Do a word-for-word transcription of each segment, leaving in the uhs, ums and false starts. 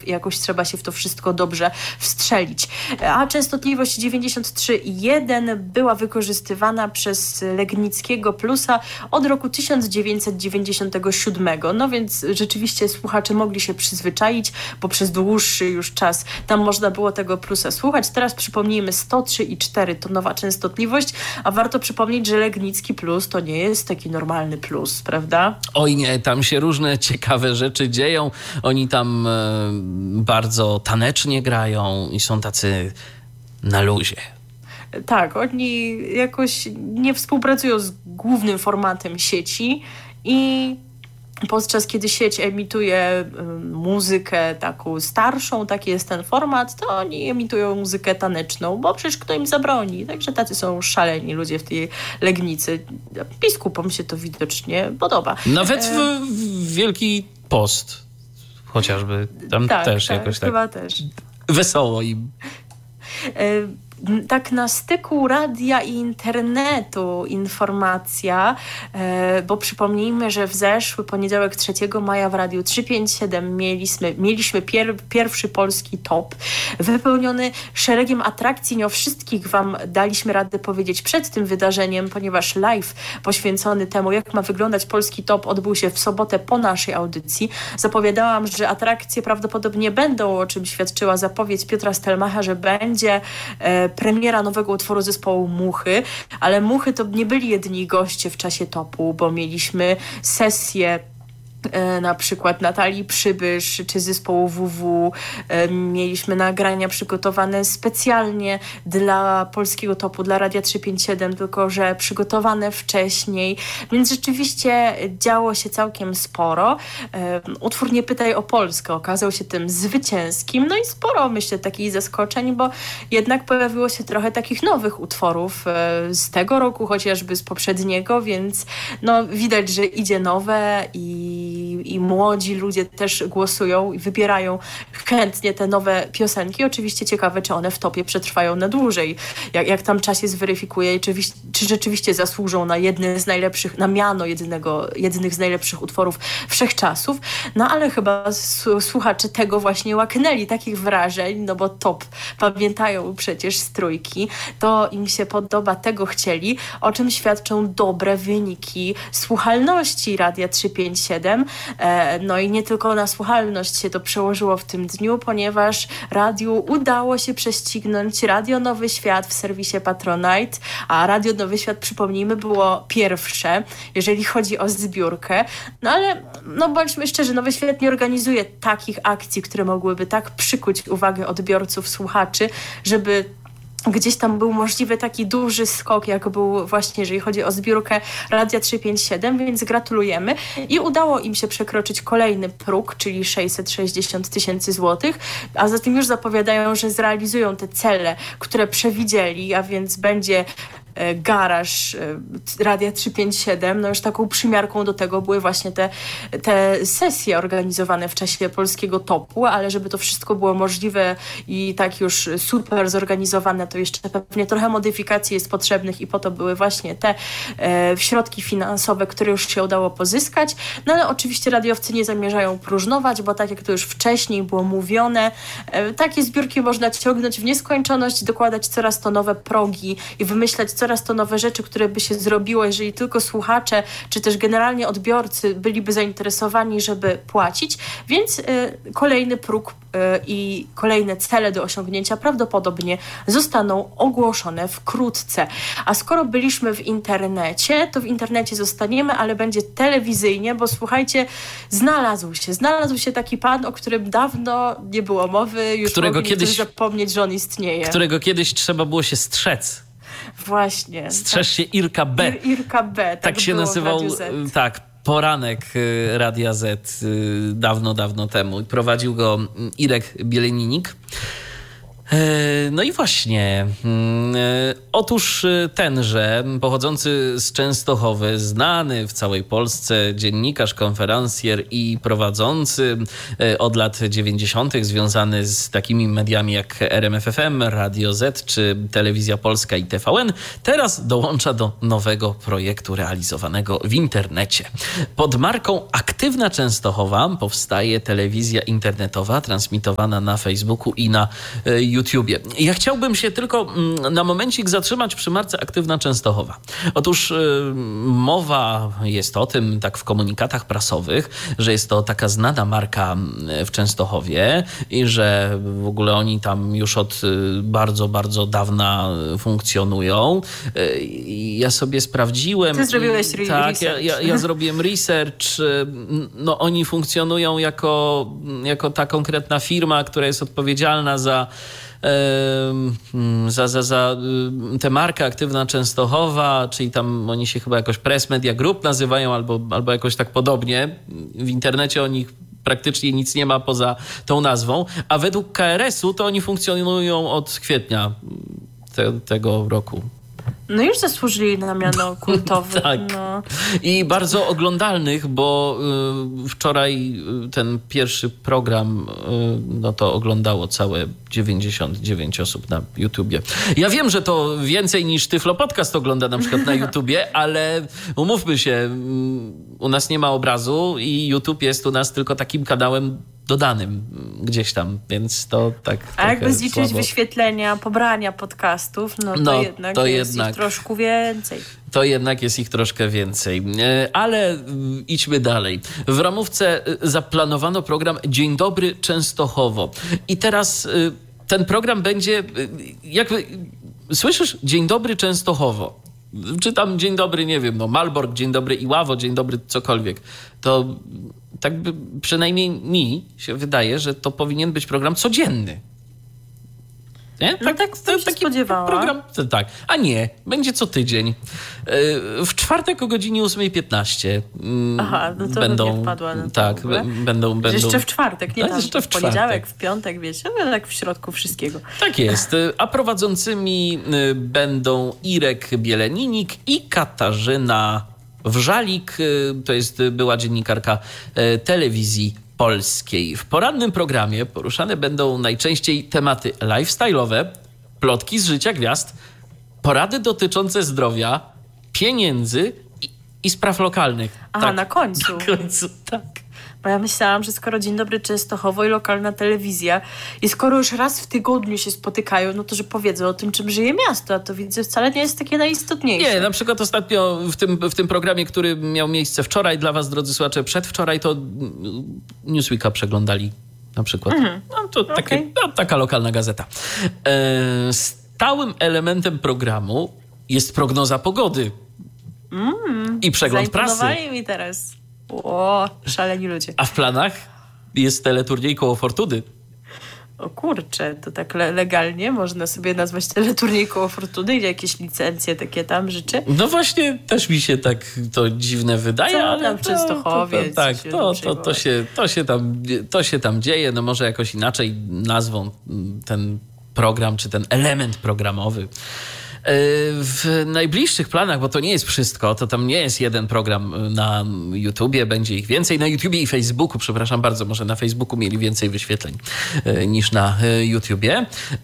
jakoś trzeba się w to wszystko dobrze wstrzelić. A częstotliwość dziewięćdziesiąt trzy i jeden była wykorzystywana przez Legnickiego Plusa od roku tysiąc dziewięćset dziewięćdziesiątego siódmego. No więc rzeczywiście słuchacze mogli się przyzwyczaić, bo przez dłuższy już czas tam można było tego Plusa słuchać. Teraz przypomnijmy sto trzy i cztery to nowa częstotliwość, a warto przypomnieć, że Legnicki Plus to nie jest taki normalny plus, prawda? Oj nie, tam się różne ciekawe rzeczy dzieją. Oni tam e, bardzo tanecznie grają i są tacy na luzie. Tak, oni jakoś nie współpracują z głównym formatem sieci i podczas kiedy sieć emituje y, muzykę taką starszą, taki jest ten format, to oni emitują muzykę taneczną, bo przecież kto im zabroni. Także tacy są szaleni ludzie w tej Legnicy. Biskupom się to widocznie podoba. Nawet w, w Wielki Post chociażby. Tam tak, też tak, jakoś chyba tak też. wesoło im. Y- Tak na styku radia i internetu informacja, e, bo przypomnijmy, że w zeszły poniedziałek trzeciego maja w Radiu trzysta pięćdziesiąt siedem mieliśmy, mieliśmy pier, pierwszy polski top wypełniony szeregiem atrakcji. Nie o wszystkich wam daliśmy radę powiedzieć przed tym wydarzeniem, ponieważ live poświęcony temu, jak ma wyglądać polski top, odbył się w sobotę po naszej audycji. Zapowiadałam, że atrakcje prawdopodobnie będą, o czym świadczyła zapowiedź Piotra Stelmacha, że będzie e, premiera nowego utworu zespołu Muchy, ale Muchy to nie byli jedyni goście w czasie topu, bo mieliśmy sesję e, na przykład Natalii Przybysz czy zespołu W W. E, mieliśmy nagrania przygotowane specjalnie dla polskiego topu, dla Radia trzysta pięćdziesiąt siedem, tylko że przygotowane wcześniej, więc rzeczywiście działo się całkiem sporo. E, utwór Nie pytaj o Polskę okazał się tym zwycięskim, no i sporo, myślę, takich zaskoczeń, bo jednak pojawiło się trochę takich nowych utworów e, z tego roku, chociażby z poprzedniego, więc no widać, że idzie nowe i i młodzi ludzie też głosują i wybierają chętnie te nowe piosenki. Oczywiście ciekawe, czy one w topie przetrwają na dłużej. Jak, jak tam czas je zweryfikuje, czy, czy rzeczywiście zasłużą na jedny z najlepszych, na miano jednego, jednych z najlepszych utworów wszechczasów. No ale chyba słuchacze tego właśnie łaknęli, takich wrażeń, no bo top pamiętają przecież z trójki. To im się podoba, tego chcieli, o czym świadczą dobre wyniki słuchalności Radia trzysta pięćdziesiąt siedem. No i nie tylko na słuchalność się to przełożyło w tym dniu, ponieważ radiu udało się prześcignąć Radio Nowy Świat w serwisie Patronite, a Radio Nowy Świat, przypomnijmy, było pierwsze, jeżeli chodzi o zbiórkę. No ale, no bądźmy szczerzy, Nowy Świat nie organizuje takich akcji, które mogłyby tak przykuć uwagę odbiorców, słuchaczy, żeby gdzieś tam był możliwy taki duży skok, jak był właśnie, jeżeli chodzi o zbiórkę Radia trzysta pięćdziesiąt siedem, więc gratulujemy. I udało im się przekroczyć kolejny próg, czyli sześćset sześćdziesiąt tysięcy złotych, a zatem już zapowiadają, że zrealizują te cele, które przewidzieli, a więc będzie garaż Radia trzysta pięćdziesiąt siedem, no już taką przymiarką do tego były właśnie te, te sesje organizowane w czasie polskiego topu, ale żeby to wszystko było możliwe i tak już super zorganizowane, to jeszcze pewnie trochę modyfikacji jest potrzebnych i po to były właśnie te e, środki finansowe, które już się udało pozyskać. No ale oczywiście radiowcy nie zamierzają próżnować, bo tak jak to już wcześniej było mówione, e, takie zbiórki można ciągnąć w nieskończoność, dokładać coraz to nowe progi i wymyślać coraz to nowe rzeczy, które by się zrobiło, jeżeli tylko słuchacze, czy też generalnie odbiorcy byliby zainteresowani, żeby płacić. Więc y, kolejny próg y, i kolejne cele do osiągnięcia prawdopodobnie zostaną ogłoszone wkrótce. A skoro byliśmy w internecie, to w internecie zostaniemy, ale będzie telewizyjnie, bo słuchajcie, znalazł się, znalazł się taki pan, o którym dawno nie było mowy, już którego mogli kiedyś zapomnieć, że on istnieje. Którego kiedyś trzeba było się strzec. Właśnie. Strzeż tak. się Irka B. Ir, Irka B. Tak, tak się nazywał, tak, poranek Radia Z dawno, dawno temu. Prowadził go Irek Bieleninik. No i właśnie, otóż tenże, pochodzący z Częstochowy, znany w całej Polsce dziennikarz, konferencjer i prowadzący od lat dziewięćdziesiątych, związany z takimi mediami jak R M F F M, Radio Z czy Telewizja Polska i T V N, teraz dołącza do nowego projektu realizowanego w internecie. Pod marką Aktywna Częstochowa powstaje telewizja internetowa transmitowana na Facebooku i na YouTubie. Ja chciałbym się tylko na momencik zatrzymać przy marce Aktywna Częstochowa. Otóż yy, mowa jest o tym, tak w komunikatach prasowych, że jest to taka znana marka w Częstochowie i że w ogóle oni tam już od bardzo, bardzo dawna funkcjonują. Yy, ja sobie sprawdziłem. Ty zrobiłeś i, tak, research. Ja, ja, ja zrobiłem research. No oni funkcjonują jako, jako ta konkretna firma, która jest odpowiedzialna za Za, za, za tę markę Aktywna Częstochowa, czyli tam oni się chyba jakoś Press Media Group nazywają albo, albo jakoś tak podobnie. W internecie o nich praktycznie nic nie ma poza tą nazwą, a według K R S u to oni funkcjonują od kwietnia te, tego roku. No już zasłużyli na miano kultowych. Tak. No. I bardzo oglądalnych, bo y, wczoraj ten pierwszy program y, no to oglądało całe dziewięćdziesiąt dziewięć osób na YouTubie. Ja wiem, że to więcej niż Tyflo Podcast ogląda na przykład na YouTubie, ale umówmy się, u nas nie ma obrazu i YouTube jest u nas tylko takim kanałem dodanym gdzieś tam, więc to tak. A jakby zliczyć słabo. Wyświetlenia, pobrania podcastów, no to no, jednak to jest jednak, ich troszkę więcej. To jednak jest ich troszkę więcej. Ale idźmy dalej. W ramówce zaplanowano program Dzień Dobry Częstochowo. I teraz ten program będzie, jakby, słyszysz? Dzień Dobry Częstochowo. Czy tam dzień dobry, nie wiem, no Malbork, dzień dobry Iławo, dzień dobry cokolwiek. To tak by przynajmniej mi się wydaje, że to powinien być program codzienny. Nie? No tak, tak to, taki spodziewała. Program, tak. A nie, będzie co tydzień. W czwartek o godzinie ósma piętnaście. Aha, no to będą, nie wpadła na to. Tak, będą, będą. Jeszcze w czwartek, nie tak, tam jeszcze w, w poniedziałek, czwartek. w piątek, wiecie, no tak w środku wszystkiego. Tak jest. A prowadzącymi będą Irek Bieleninik i Katarzyna Wrzalik. To jest była dziennikarka telewizji polskiej. W porannym programie poruszane będą najczęściej tematy lifestyle'owe, plotki z życia gwiazd, porady dotyczące zdrowia, pieniędzy i, i spraw lokalnych. Aha, tak. na końcu. Na końcu, tak. Bo ja myślałam, że skoro Dzień Dobry Częstochowo i lokalna telewizja i skoro już raz w tygodniu się spotykają, no to że powiedzą o tym, czym żyje miasto, a to widzę wcale nie jest takie najistotniejsze. Nie, na przykład ostatnio w tym, w tym programie, który miał miejsce wczoraj dla was, drodzy słuchacze, przedwczoraj, to Newsweeka przeglądali na przykład. Mhm. No to okay. takie, no, taka lokalna gazeta. E, stałym elementem programu jest prognoza pogody mm, i przegląd prasy. Zaimponowali mi teraz. O, szaleni ludzie. A w planach jest teleturniej Koło Fortuny. O kurczę, to tak le- legalnie można sobie nazwać teleturniej Koło Fortuny i jakieś licencje takie tam życzy? No właśnie, też mi się tak to dziwne wydaje, co ale tam w Częstochowie. To, to, tak, to, to, to, się, to, się tam, to się tam dzieje. No może jakoś inaczej nazwą ten program, czy ten element programowy. W najbliższych planach, bo to nie jest wszystko, to tam nie jest jeden program na YouTubie, będzie ich więcej. Na YouTubie i Facebooku, przepraszam bardzo, może na Facebooku mieli więcej wyświetleń niż na YouTubie.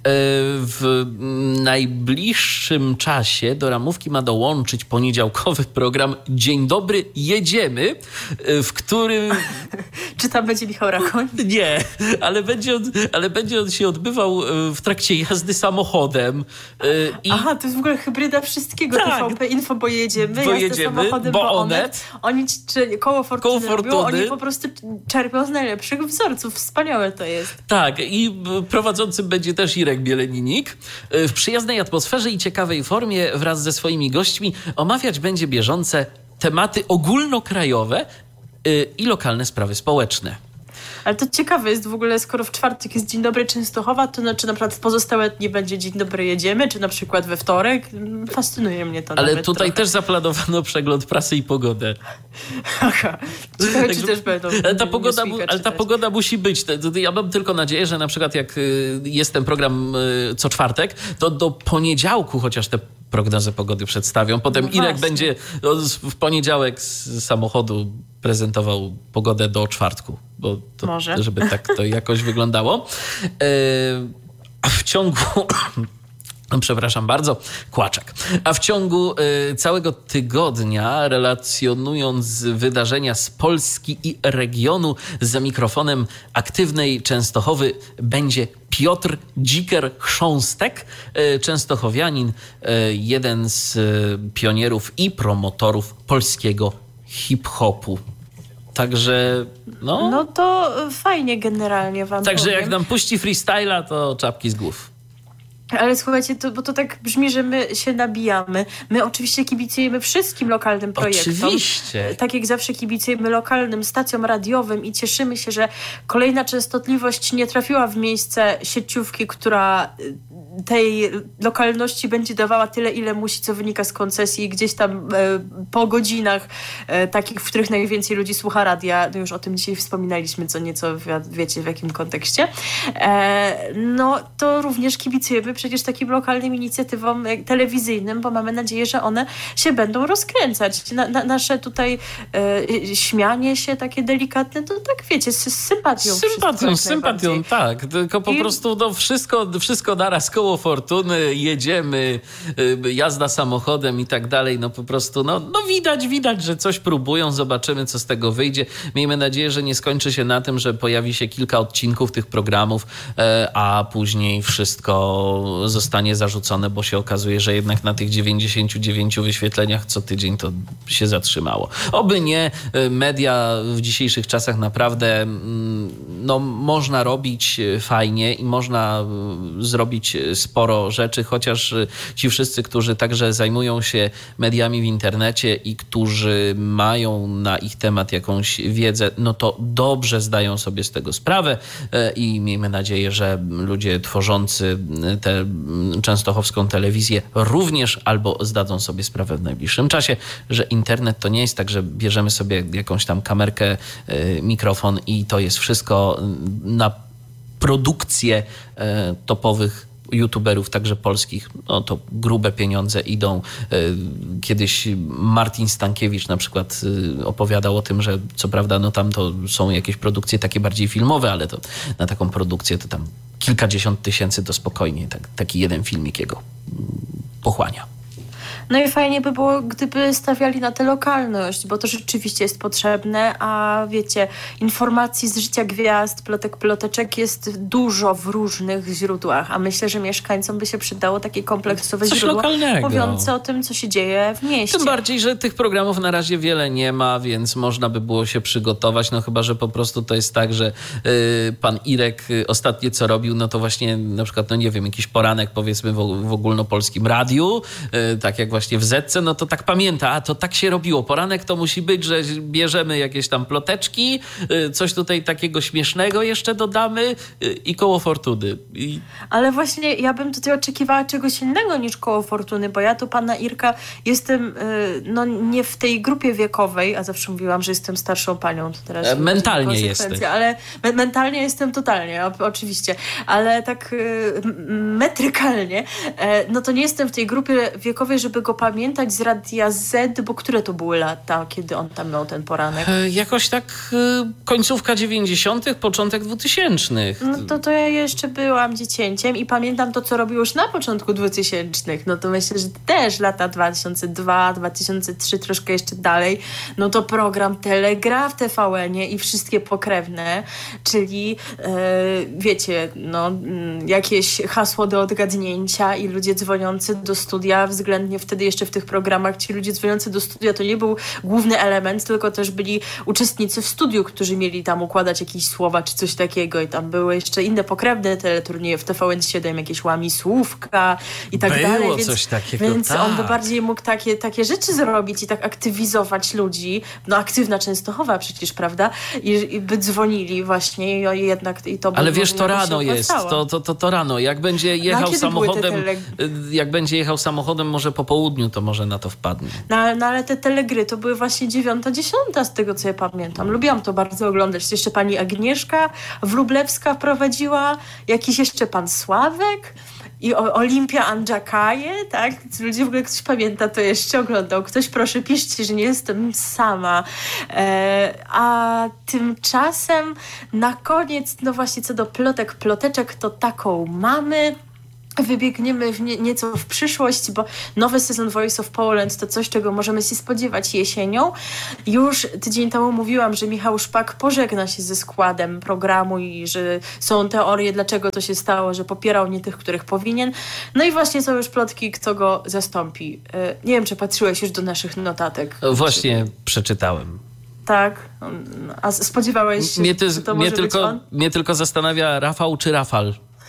W najbliższym czasie do ramówki ma dołączyć poniedziałkowy program Dzień Dobry, jedziemy, w którym... Czy tam będzie Michał Rakoń? Nie, ale będzie, on, ale będzie on się odbywał w trakcie jazdy samochodem. I... Aha, to jest w ogóle hybryda wszystkiego. Tak. T V P Info, bo jedziemy, bo jazdę jedziemy, samochodem, bo, bo one... one. Oni czy, koło fortuny, koło fortuny robią, oni po prostu czerpią z najlepszych wzorców. Wspaniałe to jest. Tak, i prowadzącym będzie też Irek Bieleninik. W przyjaznej atmosferze i ciekawej formie wraz ze swoimi gośćmi omawiać będzie bieżące tematy ogólnokrajowe i lokalne sprawy społeczne. Ale to ciekawe jest w ogóle, skoro w czwartek jest Dzień Dobry Częstochowa, to znaczy na przykład w pozostałe dni będzie Dzień Dobry Jedziemy, czy na przykład we wtorek. Fascynuje mnie to. Ale tutaj trochę. też zaplanowano przegląd prasy i pogodę. Aha. Ciekawe, czy też będą. Ale ta, pogoda, ale ta pogoda musi być. Ja mam tylko nadzieję, że na przykład jak jest ten program co czwartek, to do poniedziałku chociaż te prognozę pogody przedstawią. Potem no Irek będzie w poniedziałek z samochodu prezentował pogodę do czwartku, bo to, Może. żeby tak to jakoś wyglądało. A w ciągu... Przepraszam bardzo, Kłaczek. A w ciągu y, całego tygodnia, relacjonując wydarzenia z Polski i regionu, za mikrofonem aktywnej Częstochowy będzie Piotr Dziker-Chrząstek, y, częstochowianin, y, jeden z y, pionierów i promotorów polskiego hip-hopu. Także no... No to fajnie generalnie wam Także powiem. jak nam puści freestyla, to czapki z głów. Ale słuchajcie, to, bo to tak brzmi, że my się nabijamy. My oczywiście kibicujemy wszystkim lokalnym projektom. Oczywiście. Tak jak zawsze kibicujemy lokalnym stacjom radiowym i cieszymy się, że kolejna częstotliwość nie trafiła w miejsce sieciówki, która tej lokalności będzie dawała tyle, ile musi, co wynika z koncesji. Gdzieś tam e, po godzinach e, takich, w których najwięcej ludzi słucha radia, no już o tym dzisiaj wspominaliśmy co nieco, wie, wiecie w jakim kontekście, e, no to również kibicujemy przecież takim lokalnym inicjatywom telewizyjnym, bo mamy nadzieję, że one się będą rozkręcać. Na, na, nasze tutaj e, śmianie się takie delikatne, to tak wiecie, z, z sympatią. Z sympatią, z sympatią, tak. Tylko po I... prostu no, wszystko, wszystko naraz koło fortuny, jedziemy, y, jazda samochodem i tak dalej. No po prostu, no, no widać, widać, że coś próbują, zobaczymy, co z tego wyjdzie. Miejmy nadzieję, że nie skończy się na tym, że pojawi się kilka odcinków tych programów, e, a później wszystko zostanie zarzucone, bo się okazuje, że jednak na tych dziewięćdziesięciu dziewięciu wyświetleniach co tydzień to się zatrzymało. Oby nie. Media w dzisiejszych czasach naprawdę no, można robić fajnie i można zrobić sporo rzeczy, chociaż ci wszyscy, którzy także zajmują się mediami w internecie i którzy mają na ich temat jakąś wiedzę, no to dobrze zdają sobie z tego sprawę i miejmy nadzieję, że ludzie tworzący tę częstochowską telewizję również albo zdadzą sobie sprawę w najbliższym czasie, że internet to nie jest tak, że bierzemy sobie jakąś tam kamerkę, mikrofon i to jest wszystko na produkcję topowych youtuberów, także polskich, no to grube pieniądze idą. Kiedyś Martin Stankiewicz na przykład opowiadał o tym, że co prawda no tam to są jakieś produkcje takie bardziej filmowe, ale to na taką produkcję to tam kilkadziesiąt tysięcy to spokojnie tak, taki jeden filmik jego pochłania. No i fajnie by było, gdyby stawiali na tę lokalność, bo to rzeczywiście jest potrzebne, a wiecie, informacji z życia gwiazd, plotek, ploteczek jest dużo w różnych źródłach, a myślę, że mieszkańcom by się przydało takie kompleksowe coś źródło lokalnego, mówiące o tym, co się dzieje w mieście. Tym bardziej, że tych programów na razie wiele nie ma, więc można by było się przygotować, no chyba, że po prostu to jest tak, że y, pan Irek y, ostatnie co robił, no to właśnie na przykład, no nie wiem, jakiś poranek powiedzmy w, w ogólnopolskim radiu, y, tak jak właśnie w Zetce, no to tak pamięta, a to tak się robiło. Poranek to musi być, że bierzemy jakieś tam ploteczki, coś tutaj takiego śmiesznego jeszcze dodamy i koło fortuny. I... Ale właśnie ja bym tutaj oczekiwała czegoś innego niż koło fortuny, bo ja tu pana Irka jestem no nie w tej grupie wiekowej, a zawsze mówiłam, że jestem starszą panią. To teraz e, mentalnie jesteś. Ale me- mentalnie jestem totalnie, o- oczywiście. Ale tak y, metrykalnie, e, no to nie jestem w tej grupie wiekowej, żeby go pamiętać z Radia Z, bo które to były lata, kiedy on tam miał ten poranek? E, jakoś tak e, końcówka dziewięćdziesiątych, początek dwutysięcznych. No to, to ja jeszcze byłam dziecięciem i pamiętam to, co robił już na początku dwutysięcznych. No to myślę, że też lata dwa tysiące drugi, dwa tysiące trzeci, troszkę jeszcze dalej. No to program Telegraf w T V N-ie i wszystkie pokrewne, czyli e, wiecie, no jakieś hasło do odgadnięcia i ludzie dzwoniący do studia względnie wtedy wtedy jeszcze w tych programach ci ludzie dzwoniący do studia to nie był główny element, tylko też byli uczestnicy w studiu, którzy mieli tam układać jakieś słowa czy coś takiego i tam były jeszcze inne pokrewne teleturnieje w T V N siedem, jakieś łamisłówka i tak było dalej. Było więc, coś takiego, Więc tak. on by bardziej mógł takie, takie rzeczy zrobić i tak aktywizować ludzi. No aktywna Częstochowa przecież, prawda? I, i by dzwonili właśnie i jednak i to by Ale wiesz, to jakoś rano jest, to, to, to, to rano. Jak będzie jechał no, samochodem, tele... jak będzie jechał samochodem może po południu, to może na to wpadnie. No, no ale te telegry to były właśnie dziewiąta, dziesiąta z tego, co ja pamiętam. Lubiłam to bardzo oglądać. Jeszcze pani Agnieszka Wróblewska prowadziła, jakiś jeszcze pan Sławek i o, Olimpia Andżakaje, tak? Ludzie w ogóle, ktoś pamięta, to jeszcze oglądał. Ktoś, proszę, piszcie, że nie jestem sama. E, a tymczasem na koniec, no właśnie co do plotek, ploteczek, to taką mamy. Wybiegniemy w nie, nieco w przyszłość, bo nowy sezon Voice of Poland to coś, czego możemy się spodziewać jesienią. Już tydzień temu mówiłam, że Michał Szpak pożegna się ze składem programu i że są teorie, dlaczego to się stało, że popierał nie tych, których powinien. No i właśnie są już plotki, kto go zastąpi. Nie wiem, czy patrzyłeś już do naszych notatek. Właśnie przeczytałem. Tak. A spodziewałeś się, mnie ty, że to mnie może tylko, być on? Mnie tylko zastanawia Rafał czy Rafal.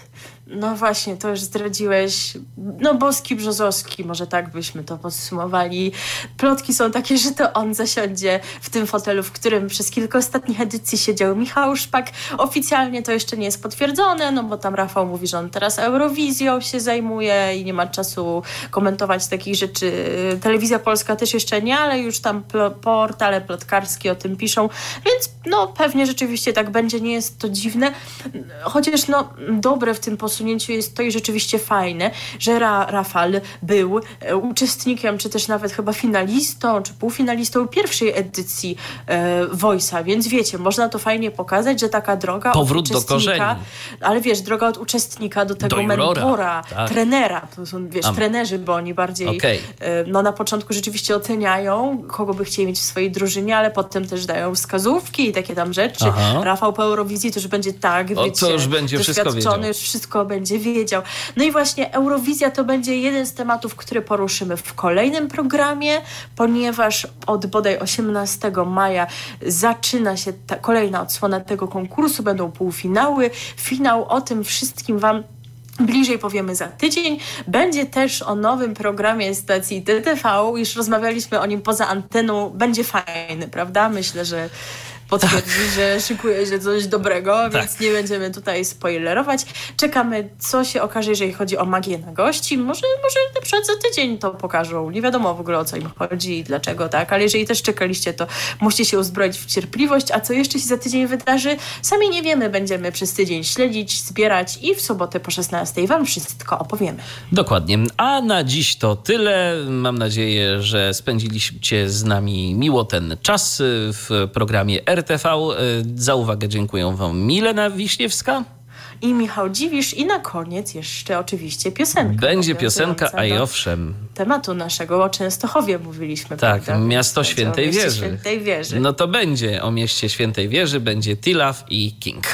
No właśnie, to już zdradziłeś. No Boski Brzozowski, może tak byśmy to podsumowali. Plotki są takie, że to on zasiądzie w tym fotelu, w którym przez kilka ostatnich edycji siedział Michał Szpak. Oficjalnie to jeszcze nie jest potwierdzone, no bo tam Rafał mówi, że on teraz Eurowizją się zajmuje i nie ma czasu komentować takich rzeczy. Telewizja Polska też jeszcze nie, ale już tam pl- portale plotkarskie o tym piszą, więc no pewnie rzeczywiście tak będzie, nie jest to dziwne. Chociaż no dobre w tym posunięciu jest to i rzeczywiście fajne, że Ra- Rafał był e, uczestnikiem, czy też nawet chyba finalistą, czy półfinalistą pierwszej edycji e, Voice'a, więc wiecie, można to fajnie pokazać, że taka droga Powrót od uczestnika, do korzeni. Ale wiesz, droga od uczestnika do tego do mentora, tak. trenera, to są, wiesz, Am. trenerzy, bo oni bardziej Okay. e, no na początku rzeczywiście oceniają, kogo by chcieli mieć w swojej drużynie, ale potem też dają wskazówki i takie tam rzeczy. Aha. Rafał po Eurowizji to już będzie tak, O, wiecie, to już będzie wszystko wiedział. już wszystko będzie wiedział. No i właśnie Eurowizja to będzie jeden z tematów, który poruszymy w kolejnym programie, ponieważ od bodaj osiemnastego maja zaczyna się ta kolejna odsłona tego konkursu, będą półfinały, finał, o tym wszystkim wam bliżej powiemy za tydzień. Będzie też o nowym programie stacji D T V, już rozmawialiśmy o nim poza anteną, będzie fajny, prawda? Myślę, że potwierdzi, tak. że szykuje się coś dobrego, tak. Więc nie będziemy tutaj spoilerować. Czekamy, co się okaże, jeżeli chodzi o magię na gości. Może, może na przykład za tydzień to pokażą. Nie wiadomo w ogóle, o co im chodzi i dlaczego, tak? Ale jeżeli też czekaliście, to musicie się uzbroić w cierpliwość. A co jeszcze się za tydzień wydarzy? Sami nie wiemy. Będziemy przez tydzień śledzić, zbierać i w sobotę po szesnastej wam wszystko opowiemy. Dokładnie. A na dziś to tyle. Mam nadzieję, że spędziliście z nami miło ten czas w programie R T V. Za uwagę dziękuję wam Milena Wiśniewska i Michał Dziwisz. I na koniec jeszcze oczywiście piosenka. Będzie piosenka, a i owszem. Tematu naszego o Częstochowie mówiliśmy. Tak, prawda? Miasto Świętej Wieży. Świętej Wieży. No to będzie o mieście Świętej Wieży, będzie Tilaf i King.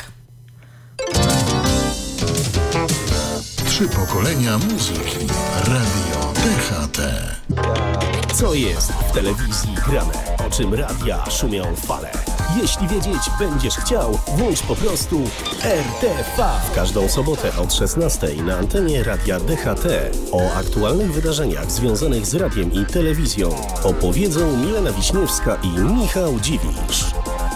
Trzy pokolenia muzyki. Radio D H T. Co jest w telewizji grane? O czym radia szumią fale? Jeśli wiedzieć będziesz chciał, włącz po prostu R T V. W każdą sobotę od szesnastej na antenie Radia D H T o aktualnych wydarzeniach związanych z radiem i telewizją opowiedzą Milena Wiśniewska i Michał Dziwisz.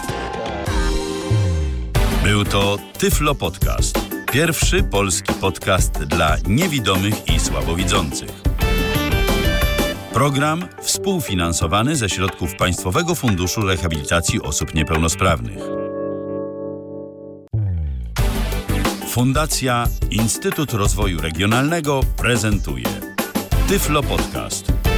Był to Tyflo Podcast. Pierwszy polski podcast dla niewidomych i słabowidzących. Program współfinansowany ze środków Państwowego Funduszu Rehabilitacji Osób Niepełnosprawnych. Fundacja Instytut Rozwoju Regionalnego prezentuje Tyflo Podcast.